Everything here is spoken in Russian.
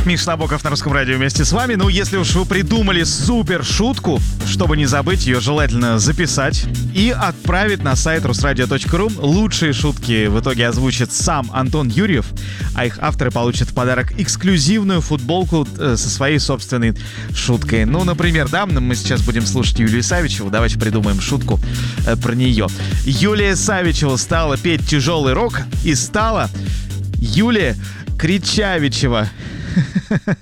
Миш Набоков на Русском радио вместе с вами. Ну, если уж вы придумали супер шутку, чтобы не забыть, ее желательно записать и отправить на сайт rusradio.ru. Лучшие шутки в итоге озвучит сам Антон Юрьев, а их авторы получат в подарок эксклюзивную футболку со своей собственной шуткой. Ну, например, да, мы сейчас будем слушать Юлию Савичеву. Давайте придумаем шутку про нее. Юлия Савичева стала петь тяжелый рок и стала Юлия Кричавичева.